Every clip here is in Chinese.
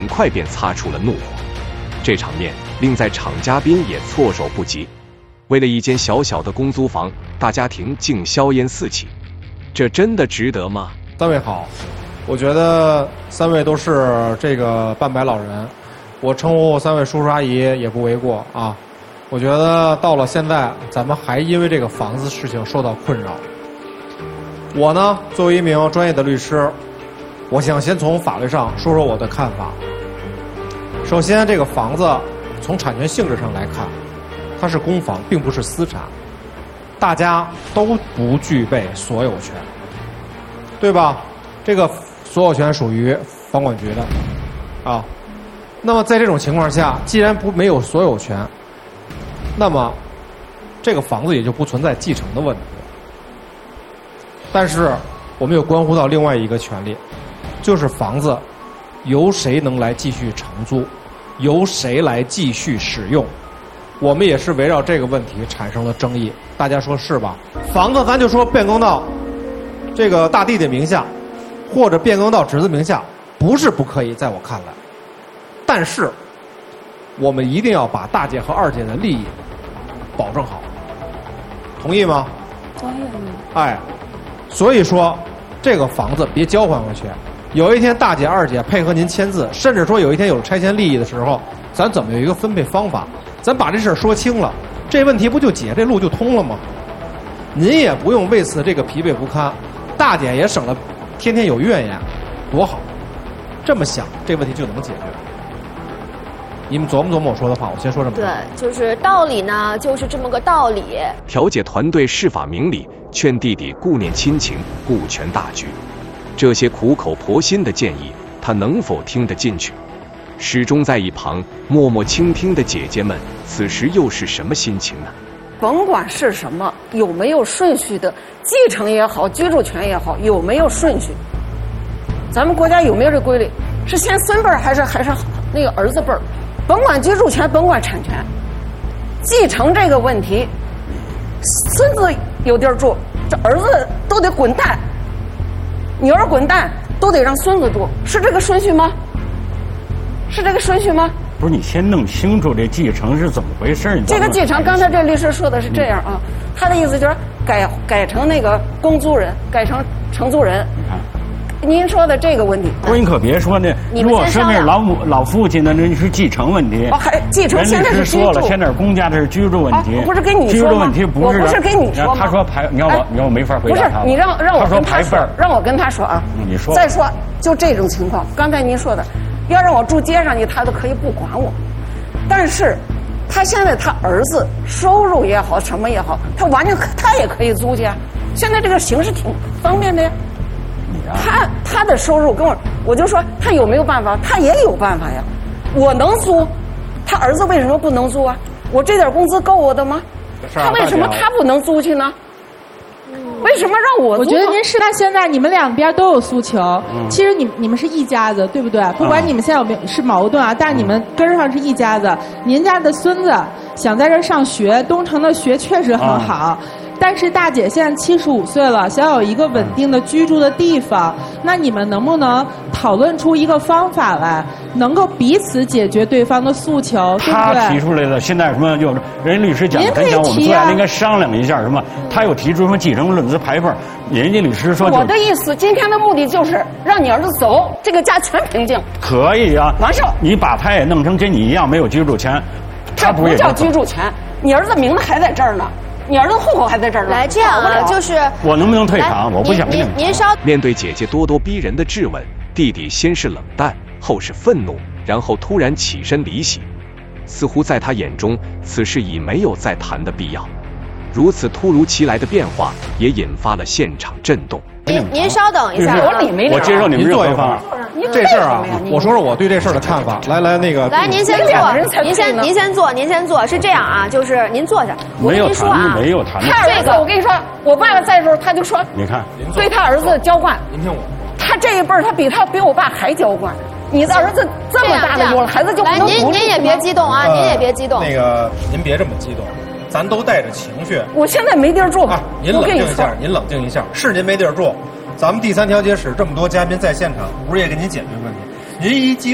很快便擦出了怒火。这场面令在场嘉宾也措手不及。为了一间小小的公租房，大家庭竟硝烟四起，这真的值得吗？ 三位好，我觉得三位都是这个半百老人，我称呼三位叔叔阿姨也不为过啊。我觉得到了现在，咱们还因为这个房子事情受到困扰。我呢，作为一名专业的律师，我想先从法律上说说我的看法。首先，这个房子从产权性质上来看，它是公房，并不是私产，大家都不具备所有权，对吧？这个所有权属于房管局的，啊。那么在这种情况下，既然没有所有权，那么这个房子也就不存在继承的问题。但是我们又关乎到另外一个权利，就是房子由谁能来继续承租，由谁来继续使用。我们也是围绕这个问题产生了争议，大家说是吧？房子咱就说变更到这个大弟弟名下，或者变更到侄子名下，不是不可以，在我看来。但是我们一定要把大姐和二姐的利益保证好，同意吗？ 同意。 哎，所以说这个房子别交还回去。有一天大姐二姐配合您签字，甚至说有一天有了拆迁利益的时候，咱怎么有一个分配方法？咱把这事儿说清了，这问题不就解，这路就通了吗？您也不用为此这个疲惫不堪，大姐也省了天天有怨言，多好！这么想，这问题就能解决。你们琢磨琢磨我说的话，我先说这么多。 对，就是道理呢，就是这么个道理。 调解团队释法明理，劝弟弟顾念亲情，顾全大局。这些苦口婆心的建议，他能否听得进去？始终在一旁默默倾听的姐姐们，此时又是什么心情呢？ 甭管是什么，有没有顺序的，继承也好，居住权也好，有没有顺序？咱们国家有没有这规律？是先孙辈儿还是那个儿子辈儿？甭管居住权，甭管产权，继承这个问题，孙子有地儿住，这儿子都得滚蛋，女儿滚蛋，都得让孙子住，是这个顺序吗？是这个顺序吗？ 不是，你先弄清楚这继承是怎么回事。 这个继承，刚才这律师说的是这样啊，他的意思就是改成那个公租人，改成承租人。 你看。 您说的这个问题， 不是你可别说那，如果是那老父亲的，那是继承问题。 还继承现在是居住。 说了，现在是公家的是居住问题。 不是跟你说吗？ 居住问题不是。 我不是跟你说吗？ 他说排，你看我没法回答他。 不是你让我跟他说，让我跟他说啊。 你说。 再说就这种情况，刚才您说的，要让我住街上去，他都可以不管我。但是，他现在他儿子收入也好，什么也好，他也可以租去啊。现在这个形式挺方便的呀。他的收入跟我就说他有没有办法？他也有办法呀。我能租，他儿子为什么不能租啊？我这点工资够我的吗？他为什么他不能租去呢？为什么让我租？ 我觉得您是，那现在你们两边都有诉求，其实你们是一家子，对不对？不管你们现在有没有是矛盾啊，但是你们根儿上是一家子。您家的孙子想在这儿上学，东城的学确实很好。但是大姐现在75岁了，想有一个稳定的居住的地方，那你们能不能讨论出一个方法来，能够彼此解决对方的诉求，对不对？ 他提出来的，现在什么有人律师讲，我们坐下来应该商量一下什么？他又提出什么继承论资排辈，人家律师说， 我的意思，今天的目的就是让你儿子走，这个家全平静。 可以啊， 完事。 你把他也弄成跟你一样没有居住权， 这不叫居住权，你儿子名字还在这儿呢。你儿子户口还在这儿呢。 来，这样啊，就是我能不能退场？我不想跟您稍。 面对姐姐咄咄逼人的质问，弟弟先是冷淡，后是愤怒，然后突然起身离席，似乎在他眼中，此事已没有再谈的必要。如此突如其来的变化，也引发了现场震动。 您稍等一下， 我接受你们任何方案。 这事儿啊，我说说我对这事儿的看法。来，那个， 来，您先坐，您先坐，是这样啊，就是您坐下。 没有谈，没有谈。 他这个，我跟你说，我爸爸在的时候，他就说， 你看， 对他儿子娇惯。 您听我， 他这一辈儿，他比我爸还娇惯。你的儿子这么大了，有了孩子就不能独立。 您也别激动啊，您也别激动。 那个，您别这么激动。咱都带着情绪。 我现在没地儿住啊！您冷静一下，您冷静一下。是您没地儿住，咱们第三调解室这么多嘉宾在现场，不是也给您解决问题？您一激动，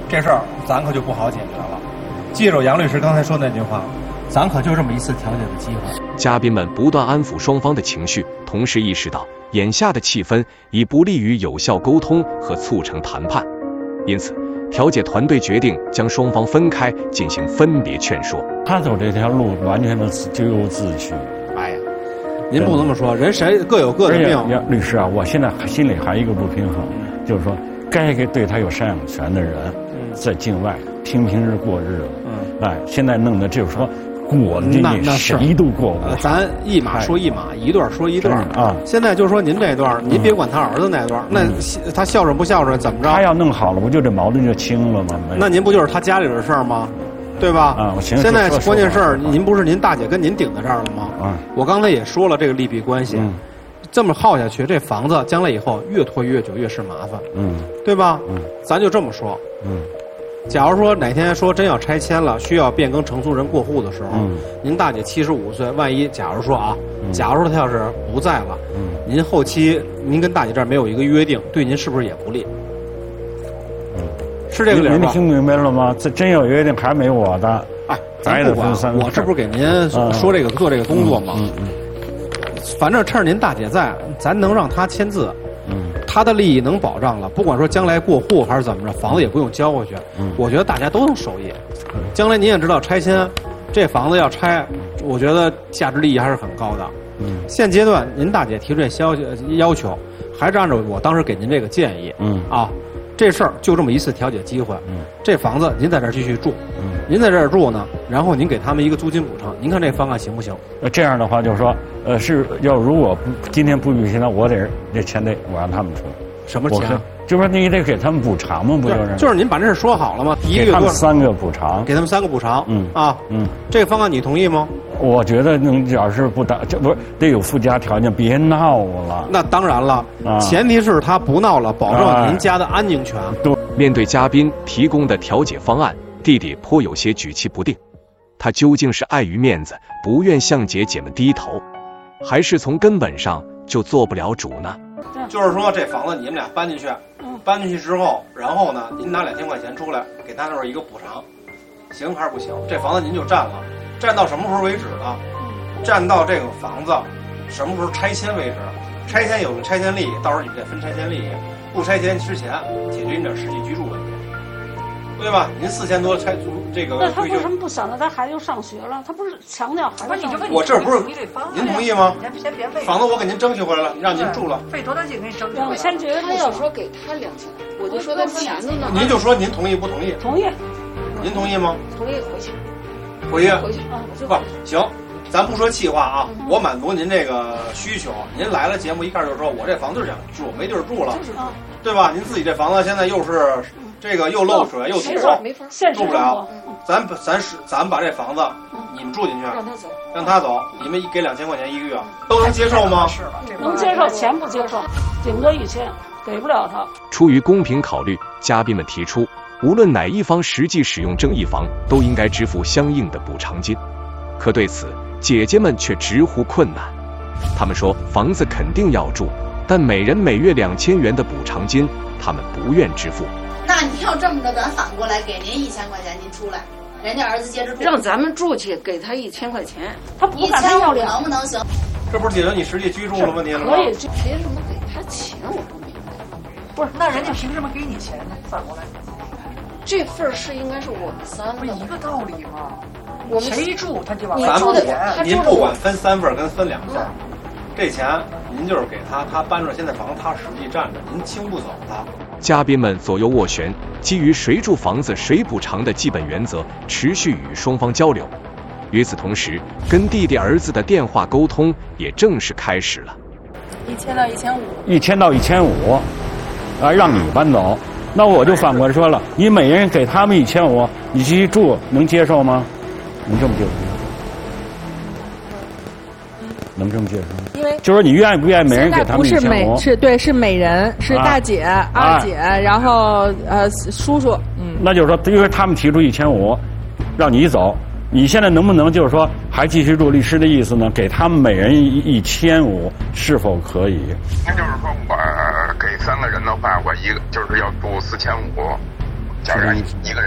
这事儿咱可就不好解决了。记住杨律师刚才说那句话，咱可就这么一次调解的机会。 嘉宾们不断安抚双方的情绪，同时意识到眼下的气氛已不利于有效沟通和促成谈判，因此调解团队决定将双方分开进行分别劝说。 他走这条路完全的咎由自取。 哎呀，您不能这么说，人谁各有各的命。 律师啊，我现在心里还有一个不平衡，就是说该给对他有赡养权的人，在境外平日过日子，哎，现在弄得就是说过的这谁都过不了。 咱一码说一码，一段说一段啊。现在就是说您这段，您别管他儿子那段，那他孝顺不孝顺怎么着？ 他要弄好了，不就这矛盾就清了吗？ 那您不就是他家里的事儿吗？对吧？ 啊，我现在关键事儿，您不是您大姐跟您顶在这儿了吗？啊，我刚才也说了这个利弊关系。这么耗下去，这房子将来以后越拖越久，越是麻烦。对吧？咱就这么说。假如说哪天说真要拆迁了，需要变更承租人过户的时候，您大姐75岁，万一假如说她要是不在了，您后期您跟大姐这儿没有一个约定，对您是不是也不利？是这个理儿吧？ 您听明白了吗？这真有约定还没我的。 哎，咱不管，我这不是给您说这个做这个工作吗？反正趁着您大姐在，咱能让她签字。他的利益能保障了，不管说将来过户还是怎么着，房子也不用交回去。我觉得大家都能受益。将来您也知道拆迁，这房子要拆，我觉得价值利益还是很高的。现阶段您大姐提出这要求，还是按照我当时给您这个建议。这事儿就这么一次调解机会。这房子您在这儿继续住，您在这儿住呢，然后您给他们一个租金补偿，您看这方案行不行？ 这样的话就是说，是要如果今天不予现在，我得这钱我让他们出。 什么钱？ 就是说你得给他们补偿吗？不就是？ 就是您把这事说好了吗？一个月多 3个补偿， 给他们3个补偿。这个方案你同意吗？ 我觉得你要是不这不是得有附加条件，别闹了。 那当然了，前提是他不闹了，保证您家的安宁权。 面对嘉宾提供的调解方案，弟弟颇有些举棋不定。他究竟是碍于面子，不愿向姐姐们低头，还是从根本上就做不了主呢？ 就是说，这房子你们俩搬进去，搬进去之后，然后呢，您拿2000块钱出来，给他那儿一个补偿，行还是不行？这房子您就占了。占到什么时候为止呢？占到这个房子什么时候拆迁为止？拆迁有个拆迁利益，到时候你们再分拆迁利益。不拆迁之前解决你这实际居住问题，对吧？您4000多拆租这个， 那他为什么不想着他孩子又上学了？他不是强调孩子上学？ 我这不是您同意吗？房子我给您争取回来了，让您住了， 费多大劲给你争取？ 我先觉得他要说给他2000，我就说他钱的呢。 您就说您同意不同意？ 同意。 您同意吗？ 同意，回去。 回去啊， 不行，咱不说气话啊，我满足您这个需求。您来了节目一开始就说我这房子就想住，没地儿住了，对吧？您自己这房子现在又是这个又漏水又土，住不了。咱把这房子你们住进去，让他走，你们给2000块钱1个月，都能接受吗？ 能接受，钱不接受，顶多1000，给不了他。 出于公平考虑，嘉宾们提出，无论哪一方实际使用争议房，都应该支付相应的补偿金。可对此，姐姐们却直呼困难。他们说，房子肯定要住，但每人每月2000元的补偿金，他们不愿支付。 那你要这么着，咱反过来给您1000块钱，您出来，人家儿子接着住， 让咱们住去，给他1000块钱， 他不敢要 2能不能行？ 这不是解决你实际居住的问题了吗？ 可以，凭什么给他钱？我不明白。 不是，那人家凭什么给你钱呢？反过来， 这份是应该是我们3 不是一个道理吗？ 我们谁住他就往咱不管，您不管分3份跟分2份，这钱您就是给他，他搬出来现在房子他实际占着，您清不走他。 嘉宾们左右斡旋，基于谁住房子谁补偿的基本原则，持续与双方交流。与此同时，跟弟弟儿子的电话沟通也正式开始了。 1000到1500 ，1000到1500，让你搬走。那我就反过来说了，你每人给他们1500，你继续住，能接受吗？能这么接受吗？能这么接受吗？ 因为就是你愿意不愿意每人给他们1500？ 是每人，是大姐、二姐，然后叔叔， 那就是说，因为他们提出1500，让你走，你现在能不能就是说还继续住？律师的意思呢，给他们每人1500，是否可以？ 那就是说我给3个人的话，我一个就是要住4500， 假如让一个人